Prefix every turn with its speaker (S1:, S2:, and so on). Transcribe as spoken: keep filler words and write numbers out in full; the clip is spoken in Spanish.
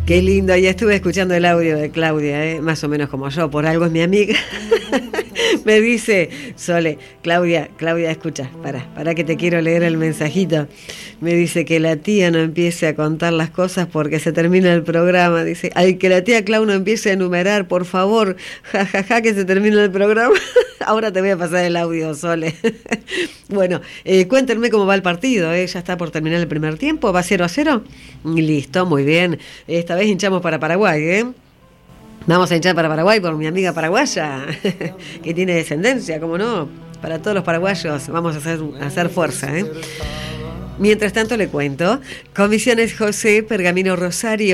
S1: Qué lindo, ya estuve escuchando el audio de Claudia, ¿eh? Más o menos como yo, por algo es mi amiga. Me dice, Sole, Claudia, Claudia, escucha, para, para que te quiero leer el mensajito. Me dice que la tía no empiece a contar las cosas porque se termina el programa. Dice, ay, que la tía Clau no empiece a enumerar, por favor, ja, ja, ja, que se termina el programa. Ahora te voy a pasar el audio, Sole. Bueno, eh, cuéntenme cómo va el partido, ¿eh? Ya está por terminar el primer tiempo, ¿va cero a cero? Listo, muy bien. Esta vez hinchamos para Paraguay, ¿eh? Vamos a hinchar para Paraguay por mi amiga paraguaya, que tiene descendencia, ¿cómo no? Para todos los paraguayos vamos a hacer, a hacer fuerza, ¿eh? Mientras tanto le cuento, Comisiones José Pergamino Rosario